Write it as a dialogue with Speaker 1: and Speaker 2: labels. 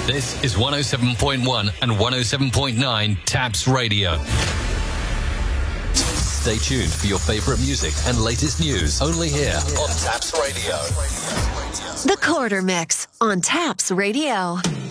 Speaker 1: This is 107.1 and 107.9 Taps Radio. Stay tuned for your favorite music and latest news only here on Taps Radio.
Speaker 2: The Quarter Mix on Taps Radio.